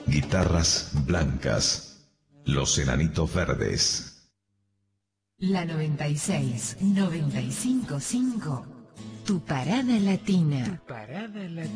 Guitarras blancas. Los Enanitos Verdes. La 96, 95.5. Tu parada latina.